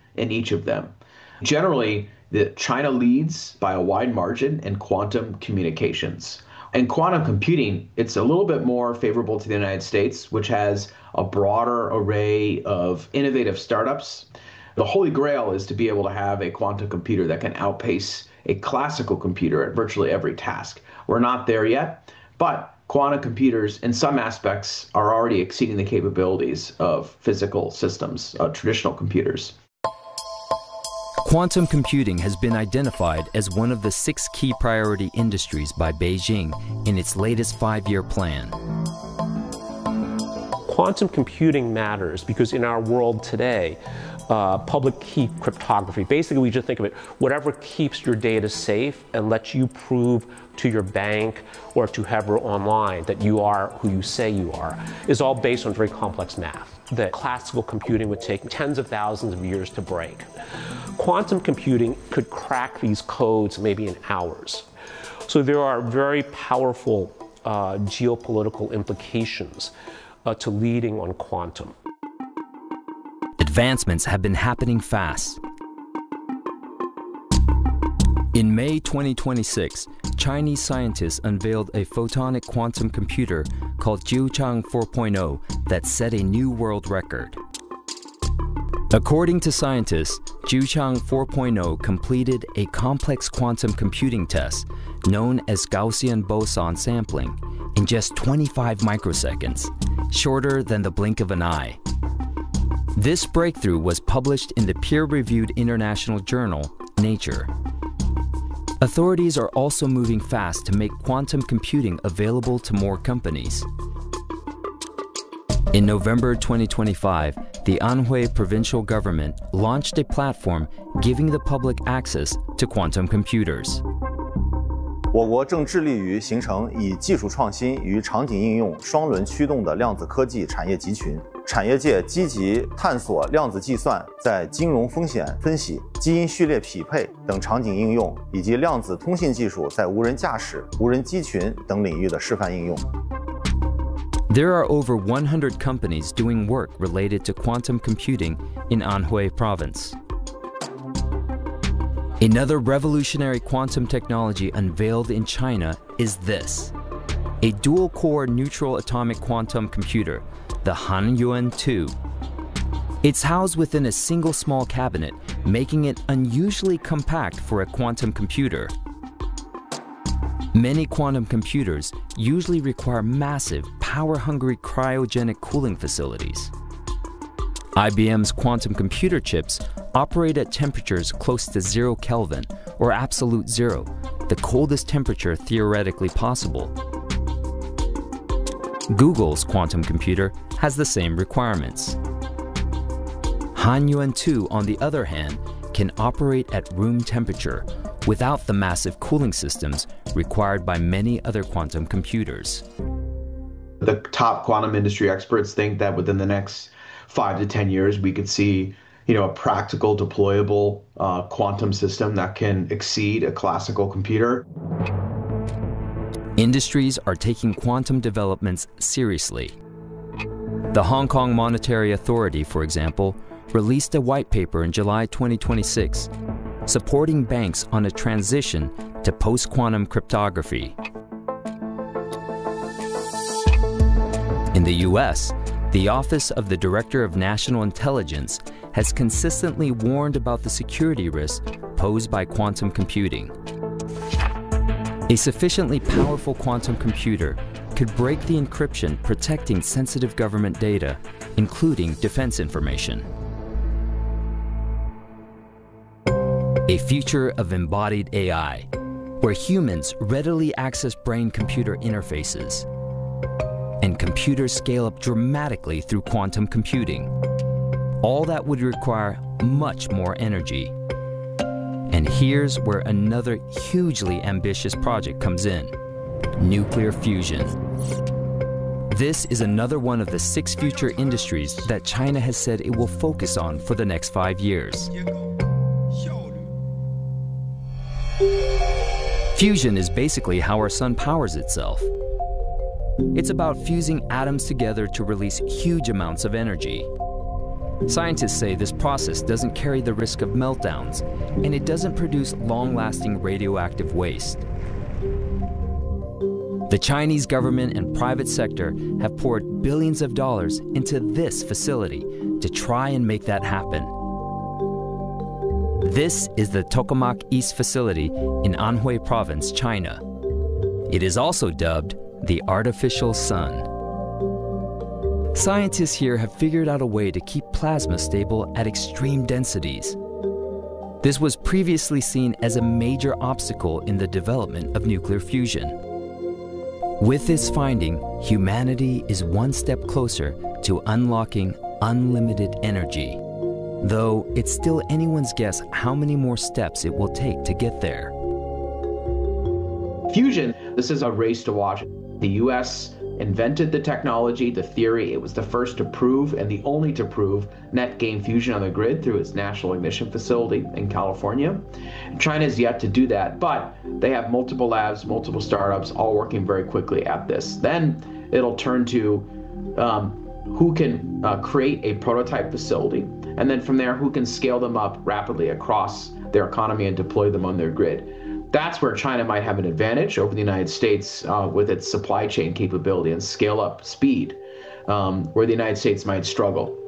in each of them. Generally, China leads by a wide margin in quantum communications. In quantum computing, it's a little bit more favorable to the United States, which has a broader array of innovative startups. The holy grail is to be able to have a quantum computer that can outpace a classical computer at virtually every task. We're not there yet, but quantum computers in some aspects are already exceeding the capabilities of physical systems, traditional computers. Quantum computing has been identified as one of the 6 key priority industries by Beijing in its latest 5-year plan. Quantum computing matters because in our world today, public key cryptography, basically we just think of it, whatever keeps your data safe and lets you prove to your bank or to whoever online that you are who you say you are, is all based on very complex math that classical computing would take tens of thousands of years to break. Quantum computing could crack these codes maybe in hours. So there are very powerful geopolitical implications to leading on quantum. Advancements have been happening fast. In May 2026, Chinese scientists unveiled a photonic quantum computer called Jiuchang 4.0 that set a new world record. According to scientists, Jiuchang 4.0 completed a complex quantum computing test known as Gaussian boson sampling in just 25 microseconds, shorter than the blink of an eye. This breakthrough was published in the peer-reviewed international journal, Nature. Authorities are also moving fast to make quantum computing available to more companies. In November 2025, the Anhui provincial government launched a platform giving the public access to quantum computers. 我国正致力于形成以技术创新与场景应用双轮驱动的量子科技产业集群。产业界积极探索量子计算在金融风险分析、基因序列匹配等场景应用，以及量子通信技术在无人驾驶、无人机群等领域的示范应用。 There are over 100 companies doing work related to quantum computing in Anhui province. Another revolutionary quantum technology unveiled in China is this: a dual-core neutral atomic quantum computer, the Hanyuan 2. It's housed within a single small cabinet, making it unusually compact for a quantum computer. Many quantum computers usually require massive, power-hungry cryogenic cooling facilities. IBM's quantum computer chips operate at temperatures close to 0 Kelvin, or absolute zero, the coldest temperature theoretically possible. Google's quantum computer has the same requirements. Hanyuan 2, on the other hand, can operate at room temperature without the massive cooling systems required by many other quantum computers. The top quantum industry experts think that within the next 5 to 10 years, we could see, a practical, deployable quantum system that can exceed a classical computer. Industries are taking quantum developments seriously. The Hong Kong Monetary Authority, for example, released a white paper in July 2026, supporting banks on a transition to post-quantum cryptography. In the US, the Office of the Director of National Intelligence has consistently warned about the security risks posed by quantum computing. A sufficiently powerful quantum computer could break the encryption protecting sensitive government data, including defense information. A future of embodied AI, where humans readily access brain-computer interfaces, and computers scale up dramatically through quantum computing. All that would require much more energy. And here's where another hugely ambitious project comes in: nuclear fusion. This is another one of the 6 future industries that China has said it will focus on for the next 5 years. Fusion is basically how our sun powers itself. It's about fusing atoms together to release huge amounts of energy. Scientists say this process doesn't carry the risk of meltdowns, and it doesn't produce long-lasting radioactive waste. The Chinese government and private sector have poured billions of dollars into this facility to try and make that happen. This is the Tokamak East facility in Anhui Province, China. It is also dubbed the artificial sun. Scientists here have figured out a way to keep plasma stable at extreme densities. This was previously seen as a major obstacle in the development of nuclear fusion. With this finding, humanity is one step closer to unlocking unlimited energy. Though it's still anyone's guess how many more steps it will take to get there. Fusion, this is a race to watch. The US invented the technology, the theory. It was the first to prove and the only to prove net gain fusion on the grid through its National Ignition Facility in California. China is yet to do that, but they have multiple labs, multiple startups, all working very quickly at this. Then it'll turn to who can create a prototype facility, and then from there, who can scale them up rapidly across their economy and deploy them on their grid. That's where China might have an advantage over the United States with its supply chain capability and scale up speed, where the United States might struggle.